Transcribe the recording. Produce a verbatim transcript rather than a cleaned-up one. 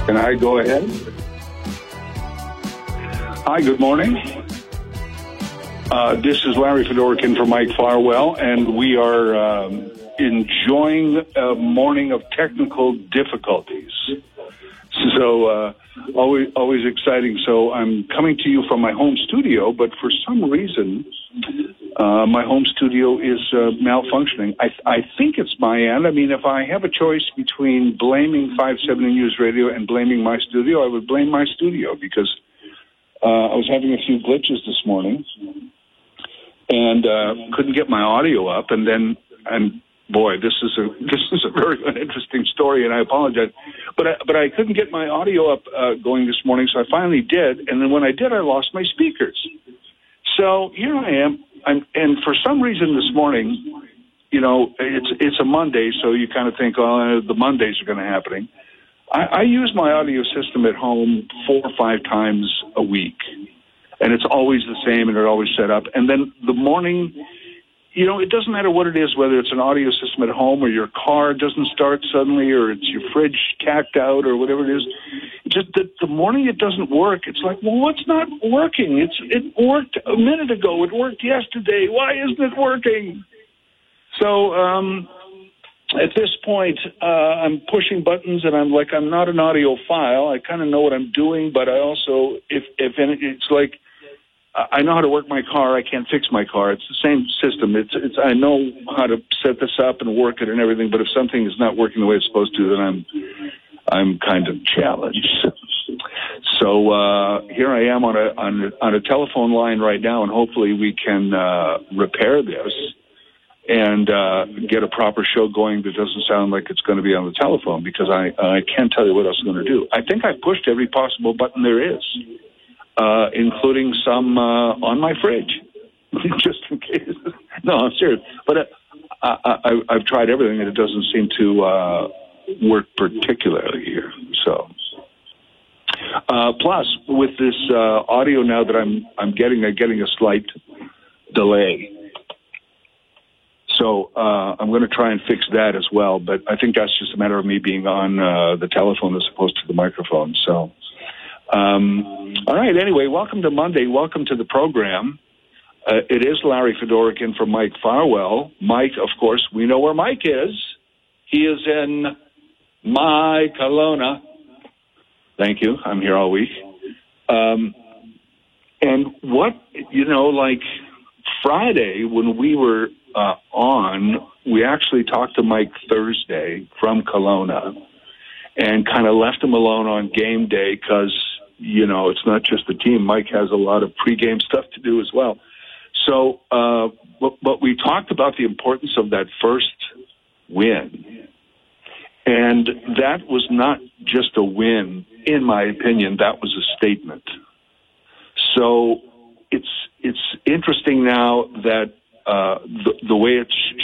Can I go ahead? Hi, good morning. Uh, this is Larry Fedorkin for Mike Farwell, and we are um, enjoying a morning of technical difficulties. So uh, always, always exciting. So I'm coming to you from my home studio, but for some reason, uh, my home studio is uh, malfunctioning. I, I think it's my end. I mean, if I have a choice between blaming five seventy News Radio and blaming my studio, I would blame my studio because uh, I was having a few glitches this morning and uh, couldn't get my audio up, and then and. Boy, this is a this is a very interesting story, and I apologize, but I, but I couldn't get my audio up uh, going this morning, so I finally did, and then when I did, I lost my speakers. So here I am, I'm, and for some reason this morning, you know, it's it's a Monday, so you kind of think, oh, the Mondays are going to happen. I, I use my audio system at home four or five times a week, and it's always the same, and it's always set up, and then the morning. You know, it doesn't matter what it is, whether it's an audio system at home or your car doesn't start suddenly or it's your fridge cacked out or whatever it is. It's just that the morning it doesn't work, it's like, well, what's not working? It's It worked a minute ago. It worked yesterday. Why isn't it working? So um, at this point, uh, I'm pushing buttons and I'm like, I'm not an audiophile. I kind of know what I'm doing, but I also, if, if it's like, I know how to work my car. I can't fix my car. It's the same system. It's, it's. I know how to set this up and work it and everything. But if something is not working the way it's supposed to, then I'm, I'm kind of challenged. So uh, here I am on a on a, on a telephone line right now, and hopefully we can uh, repair this and uh, get a proper show going that doesn't sound like it's going to be on the telephone. Because I I can't tell you what else I'm going to do. I think I pushed every possible button there is. Uh, including some uh, on my fridge, just in case. No, I'm serious. But uh, I, I, I've tried everything, and it doesn't seem to uh, work particularly here. So, uh, plus with this uh, audio now that I'm I'm getting, I'm getting a slight delay. So uh, I'm going to try and fix that as well. But I think that's just a matter of me being on uh, the telephone as opposed to the microphone. So. Um, all right, anyway, welcome to Monday. Welcome to the program. Uh, it is Larry Fedorkin for Mike Farwell. Mike, of course, we know where Mike is. He is in my Kelowna. Thank you. I'm here all week. Um, and what, you know, like Friday when we were uh, on, we actually talked to Mike Thursday from Kelowna and kind of left him alone on game day because, you know, it's not just the team. Mike has a lot of pregame stuff to do as well. So, uh, but, but we talked about the importance of that first win. And that was not just a win, in my opinion, that was a statement. So it's it's interesting now that uh, the, the way it's